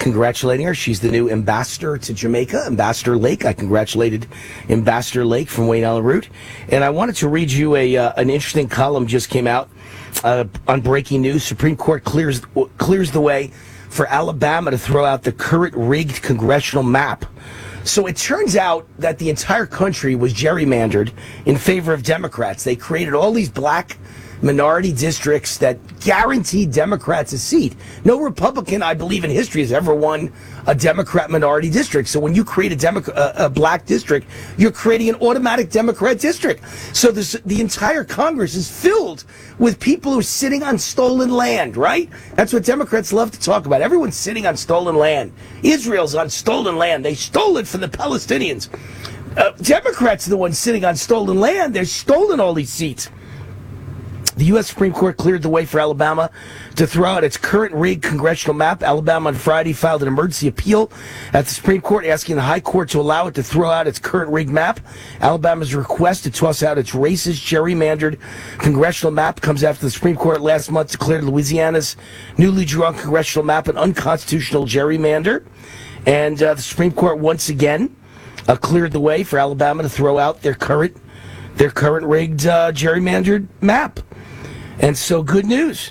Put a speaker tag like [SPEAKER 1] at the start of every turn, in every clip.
[SPEAKER 1] congratulating her. She's the new ambassador to Jamaica, Ambassador Lake. I congratulated Ambassador Lake from Wayne Allen Root. And I wanted to read you an interesting column just came out on breaking news. Supreme Court clears the way for Alabama to throw out the current rigged congressional map. So it turns out that the entire country was gerrymandered in favor of Democrats. They created all these black minority districts that guaranteed Democrats a seat. No Republican, I believe, in history has ever won a Democrat minority district. So when you create a black district, you're creating an automatic Democrat district. So the entire Congress is filled with people who are sitting on stolen land, right? That's what Democrats love to talk about. Everyone's sitting on stolen land. Israel's on stolen land. They stole it from the Palestinians. Democrats are the ones sitting on stolen land. They're stolen all these seats. The U.S. Supreme Court cleared the way for Alabama to throw out its current rigged congressional map. Alabama on Friday filed an emergency appeal at the Supreme Court asking the High Court to allow it to throw out its current rigged map. Alabama's request to toss out its racist, gerrymandered congressional map comes after the Supreme Court last month declared Louisiana's newly drawn congressional map an unconstitutional gerrymander. And the Supreme Court once again cleared the way for Alabama to throw out their current rigged gerrymandered map. And so, good news.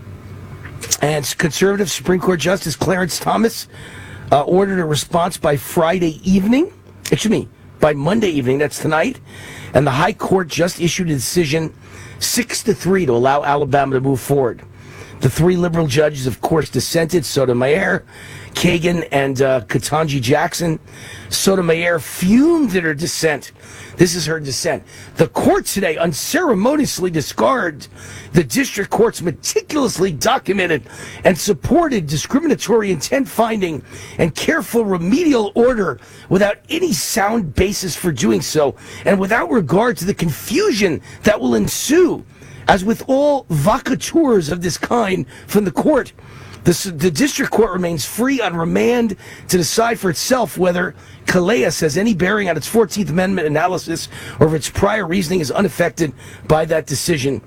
[SPEAKER 1] And conservative Supreme Court Justice Clarence Thomas ordered a response by Monday evening, that's tonight. And the High Court just issued a decision 6-3 to allow Alabama to move forward. The three liberal judges, of course, dissented: Sotomayor, Kagan, and Ketanji Jackson. Sotomayor fumed at her dissent. This is her dissent. The court today unceremoniously discarded the district court's meticulously documented and supported discriminatory intent finding and careful remedial order without any sound basis for doing so, and without regard to the confusion that will ensue. As with all vacatures of this kind from the court, the district court remains free on remand to decide for itself whether Calais has any bearing on its 14th Amendment analysis or if its prior reasoning is unaffected by that decision.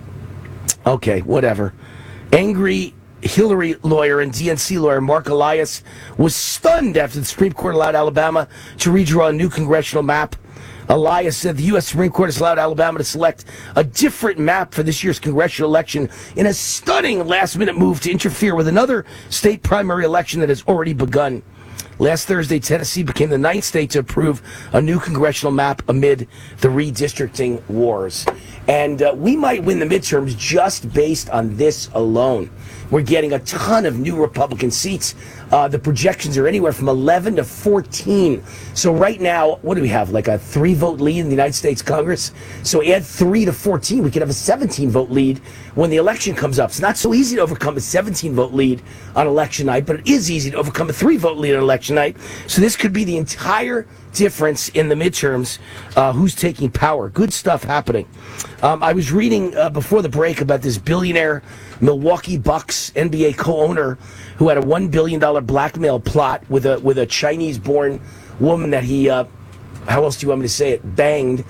[SPEAKER 1] Okay, whatever. Angry Hillary lawyer and DNC lawyer Mark Elias was stunned after the Supreme Court allowed Alabama to redraw a new congressional map. Elias said the U.S. Supreme Court has allowed Alabama to select a different map for this year's congressional election in a stunning last-minute move to interfere with another state primary election that has already begun. Last Thursday, Tennessee became the 9th state to approve a new congressional map amid the redistricting wars. And we might win the midterms just based on this alone. We're getting a ton of new Republican seats. The projections are anywhere from 11 to 14. So right now, what do we have? Like a 3-vote lead in the United States Congress? So add 3 to 14, we could have a 17-vote lead when the election comes up. It's not so easy to overcome a 17-vote lead on election night, but it is easy to overcome a 3-vote lead on election night. So this could be the entire difference in the midterms, who's taking power. Good stuff happening. I was reading before the break about this billionaire Milwaukee Bucks NBA co-owner who had a $1 billion blackmail plot with a Chinese-born woman that he, how else do you want me to say it, banged.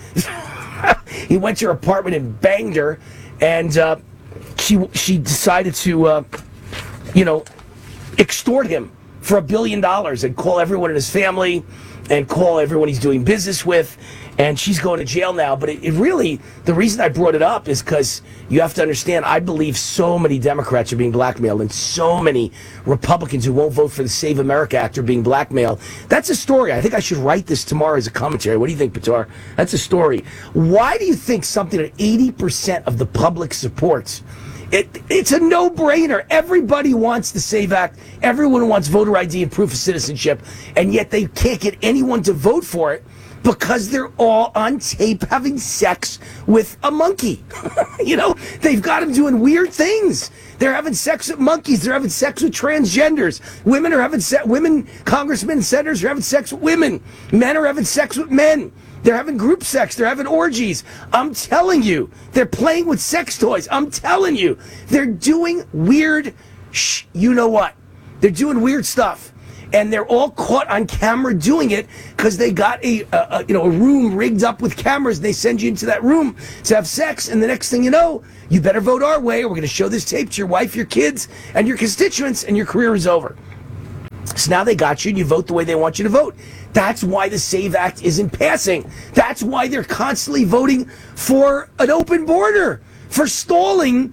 [SPEAKER 1] He went to her apartment and banged her, and she decided to, extort him for $1 billion and call everyone in his family and call everyone he's doing business with, and she's going to jail now. But it really, the reason I brought it up is because you have to understand, I believe so many Democrats are being blackmailed and so many Republicans who won't vote for the Save America Act are being blackmailed. That's a story. I think I should write this tomorrow as a commentary. What do you think, Patar? That's a story. Why do you think something that 80% of the public supports? It's a no-brainer. Everybody wants the SAVE Act. Everyone wants voter ID and proof of citizenship, and yet they can't get anyone to vote for it because they're all on tape having sex with a monkey. They've got them doing weird things. They're having sex with monkeys. They're having sex with transgenders. Women are having women congressmen and senators are having sex with women. Men are having sex with men. They're having group sex. They're having orgies. I'm telling you. They're playing with sex toys. I'm telling you. They're doing weird you-know-what. They're doing weird stuff. And they're all caught on camera doing it because they got a room rigged up with cameras. And they send you into that room to have sex. And the next thing you know, you better vote our way or we're going to show this tape to your wife, your kids, and your constituents, and your career is over. So now they got you and you vote the way they want you to vote. That's why the SAVE Act isn't passing. That's why they're constantly voting for an open border, for stalling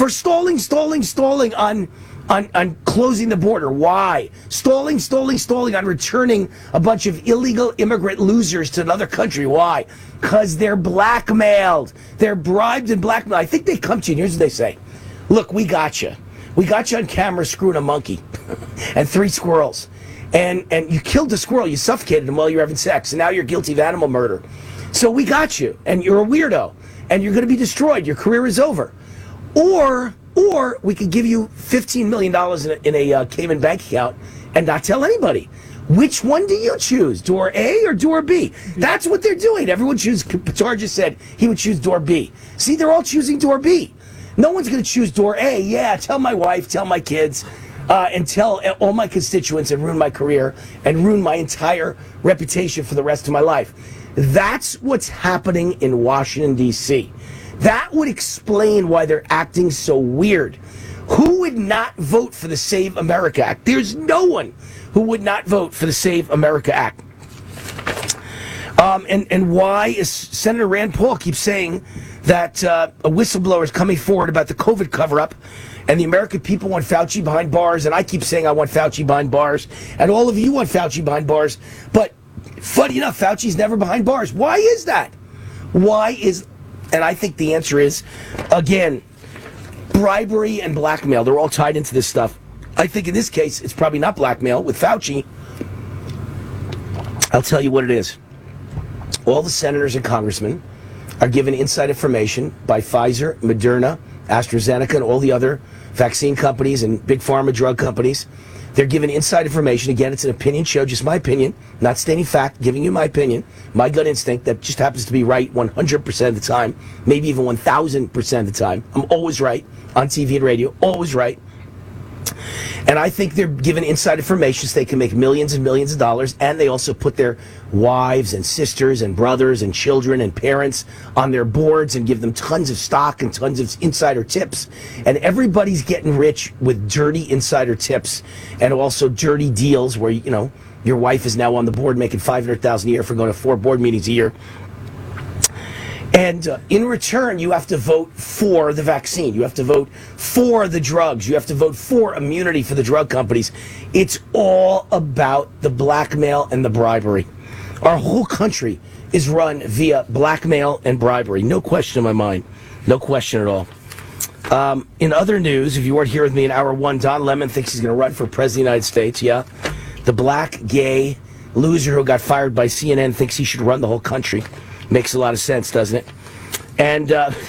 [SPEAKER 1] on closing the border. Why? Stalling on returning a bunch of illegal immigrant losers to another country. Why? Because they're blackmailed. They're bribed and blackmailed. I think they come to you and here's what they say. Look, we got you. We got you on camera screwing a monkey and 3 squirrels. And you killed the squirrel. You suffocated him while you were having sex. And now you're guilty of animal murder. So we got you. And you're a weirdo. And you're going to be destroyed. Your career is over. Or we could give you $15 million in a Cayman bank account and not tell anybody. Which one do you choose? Door A or door B? That's what they're doing. Everyone chooses. Qatar just said he would choose door B. See, they're all choosing door B. No one's going to choose door A. Yeah, tell my wife, tell my kids, and tell all my constituents and ruin my career and ruin my entire reputation for the rest of my life. That's what's happening in Washington, D.C. That would explain why they're acting so weird. Who would not vote for the Save America Act? There's no one who would not vote for the Save America Act. And why is Senator Rand Paul keeps saying that a whistleblower is coming forward about the COVID cover-up, and the American people want Fauci behind bars, and I keep saying I want Fauci behind bars, and all of you want Fauci behind bars, but funny enough, Fauci's never behind bars. Why is that? And I think the answer is, again, bribery and blackmail. They're all tied into this stuff. I think in this case, it's probably not blackmail. With Fauci, I'll tell you what it is. All the senators and congressmen are given inside information by Pfizer, Moderna, AstraZeneca, and all the other vaccine companies and big pharma drug companies. They're given inside information. Again, it's an opinion show, just my opinion, not stating fact, giving you my opinion, my gut instinct that just happens to be right 100% of the time, maybe even 1,000% of the time. I'm always right on TV and radio, always right. And I think they're given inside information so they can make millions and millions of dollars, and they also put their wives and sisters and brothers and children and parents on their boards and give them tons of stock and tons of insider tips. And everybody's getting rich with dirty insider tips and also dirty deals where, you know, your wife is now on the board making $500,000 a year for going to 4 board meetings a year. And in return, you have to vote for the vaccine. You have to vote for the drugs. You have to vote for immunity for the drug companies. It's all about the blackmail and the bribery. Our whole country is run via blackmail and bribery. No question in my mind. No question at all. In other news, if you weren't here with me in hour 1, Don Lemon thinks he's going to run for president of the United States. Yeah. The black, gay loser who got fired by CNN thinks he should run the whole country. Makes a lot of sense, doesn't it? And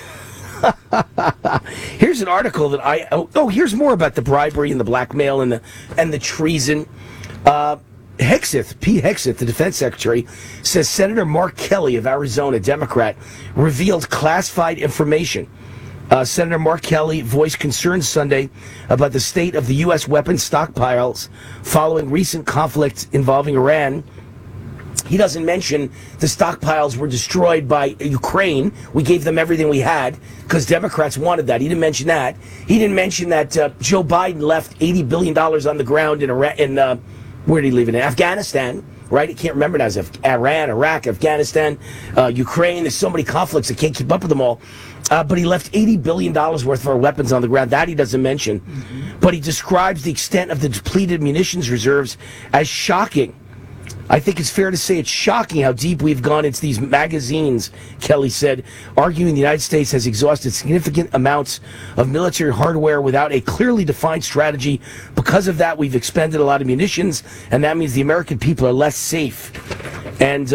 [SPEAKER 1] here's an article that here's more about the bribery and the blackmail and the treason. Hegseth, Pete Hegseth, the defense secretary, says Senator Mark Kelly of Arizona, Democrat, revealed classified information. Senator Mark Kelly voiced concerns Sunday about the state of the U.S. weapons stockpiles following recent conflict involving Iran. He doesn't mention the stockpiles were destroyed by Ukraine. We gave them everything we had because Democrats wanted that. He didn't mention that. He didn't mention that Joe Biden left $80 billion on the ground in where did he leave it? In Afghanistan, right? I can't remember now. It's Iran, Iraq, Afghanistan, Ukraine. There's so many conflicts. I can't keep up with them all. But he left $80 billion worth of our weapons on the ground. That he doesn't mention. Mm-hmm. But he describes the extent of the depleted munitions reserves as shocking. I think it's fair to say it's shocking how deep we've gone into these magazines, Kelly said, arguing the United States has exhausted significant amounts of military hardware without a clearly defined strategy. Because of that, we've expended a lot of munitions, and that means the American people are less safe. And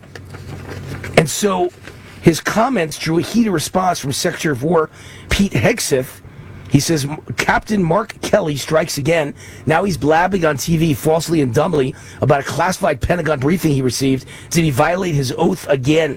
[SPEAKER 1] so his comments drew a heated response from Secretary of War Pete Hegseth. He says, Captain Mark Kelly strikes again. Now he's blabbing on TV falsely and dumbly about a classified Pentagon briefing he received. Did he violate his oath again?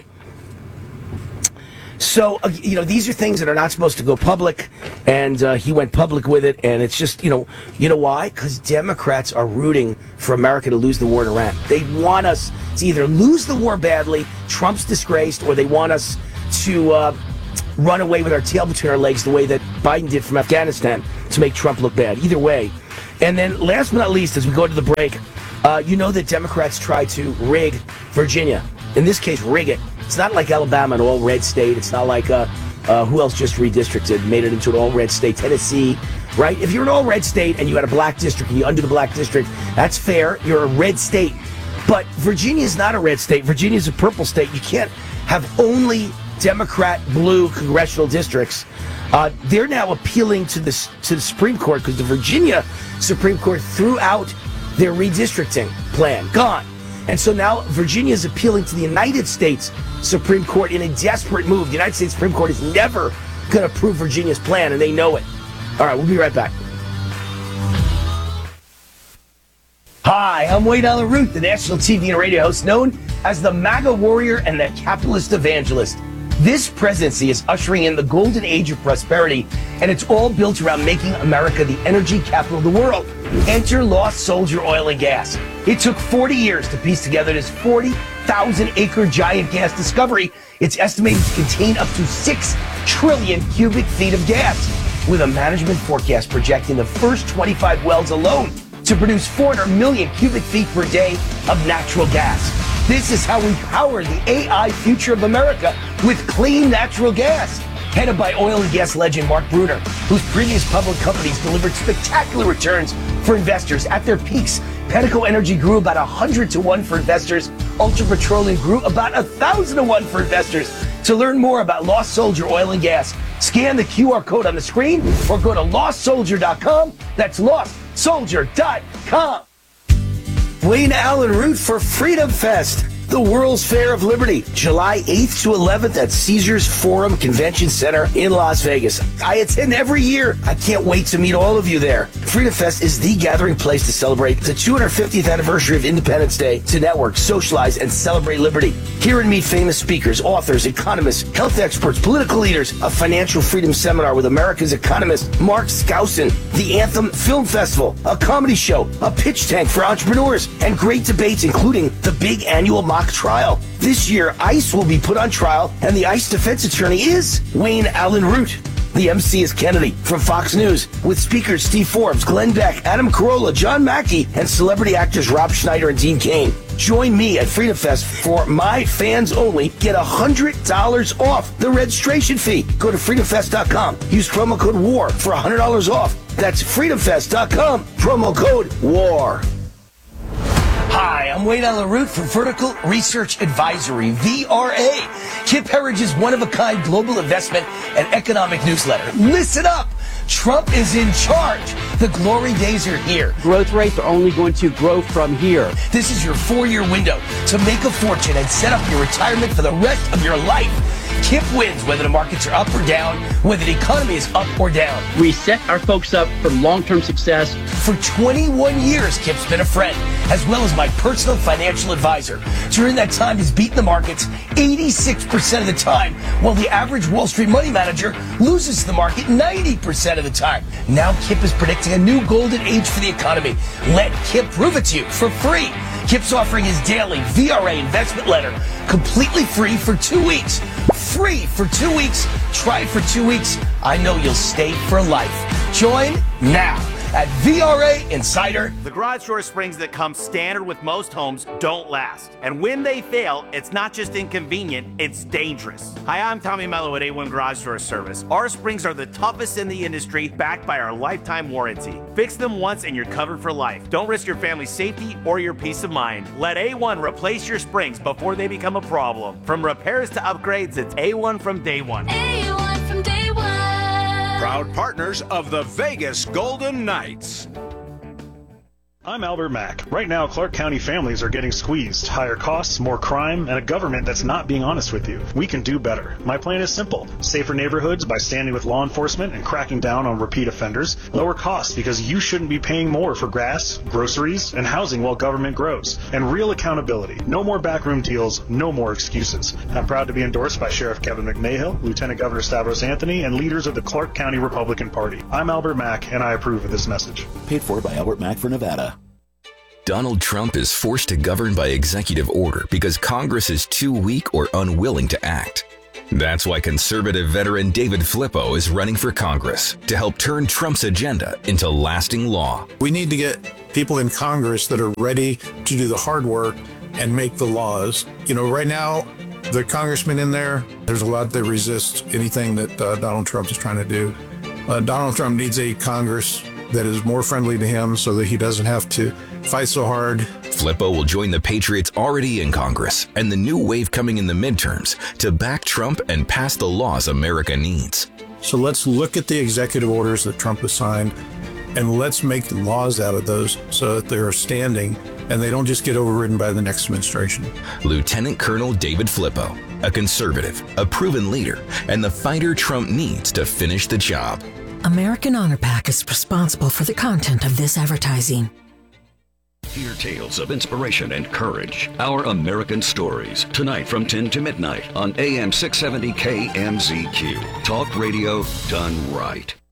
[SPEAKER 1] So, these are things that are not supposed to go public, and he went public with it, and it's just, you know why? Because Democrats are rooting for America to lose the war in Iran. They want us to either lose the war badly, Trump's disgraced, or they want us to run away with our tail between our legs the way that Biden did from Afghanistan to make Trump look bad. Either way, And then last but not least, as we go to the break, you know that Democrats try to rig Virginia. In this case, rig it. It's not like Alabama, an all-red state. It's not like who else just redistricted, made it into an all-red state, Tennessee, right? If you're an all-red state and you had a black district and you undo the black district, that's fair. You're a red state. But Virginia is not a red state. Virginia is a purple state. You can't have only Democrat blue congressional districts. They're now appealing to the Supreme Court because the Virginia Supreme Court threw out their redistricting plan. Gone. And so now Virginia is appealing to the United States Supreme Court in a desperate move. The United States Supreme Court is never going to approve Virginia's plan, and they know it. All right, we'll be right back. Hi, I'm Wayne Allen Root, the national TV and radio host known as the MAGA warrior and the capitalist evangelist. This presidency is ushering in the golden age of prosperity, and it's all built around making America the energy capital of the world. Enter Lost Soldier Oil and Gas. It took 40 years to piece together this 40,000-acre giant gas discovery. It's estimated to contain up to 6 trillion cubic feet of gas, with a management forecast projecting the first 25 wells alone to produce 400 million cubic feet per day of natural gas. This is how we power the AI future of America with clean natural gas. Headed by oil and gas legend Mark Bruner, whose previous public companies delivered spectacular returns for investors. At their peaks, Pedico Energy grew about 100 to 1 for investors. Ultra Petroleum grew about 1,000 to 1 for investors. To learn more about Lost Soldier Oil and Gas, scan the QR code on the screen or go to lostsoldier.com. That's lostsoldier.com. Wayne Allen Root for Freedom Fest, the World's Fair of Liberty, July 8th to 11th at Caesars Forum Convention Center in Las Vegas. I attend every year. I can't wait to meet all of you there. Freedom Fest is the gathering place to celebrate the 250th anniversary of Independence Day, to network, socialize, and celebrate liberty. Hear and meet famous speakers, authors, economists, health experts, political leaders, a financial freedom seminar with America's economist Mark Skousen, the Anthem Film Festival, a comedy show, a pitch tank for entrepreneurs, and great debates including the big annual mock trial. This year, ICE will be put on trial, and the ICE defense attorney is Wayne Allen Root. The MC is Kennedy from Fox News, with speakers Steve Forbes, Glenn Beck, Adam Carolla, John Mackey, and celebrity actors Rob Schneider and Dean Cain. Join me at Freedom Fest for my fans only. Get $100 off the registration fee. Go to freedomfest.com. Use promo code WAR for $100 off. That's freedomfest.com. Promo code WAR. Hi, I'm Wayne Allen Root for Vertical Research Advisory, VRA, Kip Herridge's one-of-a-kind global investment and economic newsletter. Listen up! Trump is in charge. The glory days are here.
[SPEAKER 2] Growth rates are only going to grow from here.
[SPEAKER 1] This is your 4-year window to make a fortune and set up your retirement for the rest of your life. Kip wins whether the markets are up or down, whether the economy is up or down.
[SPEAKER 2] We set our folks up for long-term success.
[SPEAKER 1] For 21 years, Kip's been a friend, as well as my personal financial advisor. During that time, he's beaten the markets 86% of the time, while the average Wall Street money manager loses to the market 90% of the time. Now Kip is predicting a new golden age for the economy. Let Kip prove it to you for free. Kip's offering his daily VRA investment letter completely free for 2 weeks. Free for 2 weeks. Try it for 2 weeks. I know you'll stay for life. Join now at VRA Insider.
[SPEAKER 3] The garage door springs that come standard with most homes don't last. And when they fail, it's not just inconvenient, it's dangerous. Hi, I'm Tommy Mello at A1 Garage Door Service. Our springs are the toughest in the industry, backed by our lifetime warranty. Fix them once and you're covered for life. Don't risk your family's safety or your peace of mind. Let A1 replace your springs before they become a problem. From repairs to upgrades, it's A1 from day one.
[SPEAKER 4] A1 from day one.
[SPEAKER 5] Proud partners of the Vegas Golden Knights.
[SPEAKER 6] I'm Albert Mack. Right now, Clark County families are getting squeezed. Higher costs, more crime, and a government that's not being honest with you. We can do better. My plan is simple. Safer neighborhoods by standing with law enforcement and cracking down on repeat offenders. Lower costs because you shouldn't be paying more for gas, groceries, and housing while government grows. And real accountability. No more backroom deals, no more excuses. I'm proud to be endorsed by Sheriff Kevin McMahill, Lieutenant Governor Stavros Anthony, and leaders of the Clark County Republican Party. I'm Albert Mack, and I approve of this message.
[SPEAKER 7] Paid for by Albert Mack for Nevada.
[SPEAKER 8] Donald Trump is forced to govern by executive order because Congress is too weak or unwilling to act. That's why conservative veteran David Flippo is running for Congress to help turn Trump's agenda into lasting law.
[SPEAKER 4] We need to get people in Congress that are ready to do the hard work and make the laws. Right now, the congressmen in there's a lot that resist anything that Donald Trump is trying to do. Donald Trump needs a Congress that is more friendly to him so that he doesn't have to fight so hard.
[SPEAKER 8] Flippo will join the Patriots already in Congress and the new wave coming in the midterms to back Trump and pass the laws America needs.
[SPEAKER 4] So let's look at the executive orders that Trump has signed and let's make laws out of those so that they're standing and they don't just get overridden by the next administration.
[SPEAKER 8] Lieutenant Colonel David Flippo, a conservative, a proven leader, and the fighter Trump needs to finish the job.
[SPEAKER 9] American Honor Pack is responsible for the content of this advertising.
[SPEAKER 10] Hear tales of inspiration and courage. Our American Stories. Tonight from 10 to midnight on AM 670 KMZQ. Talk radio done right.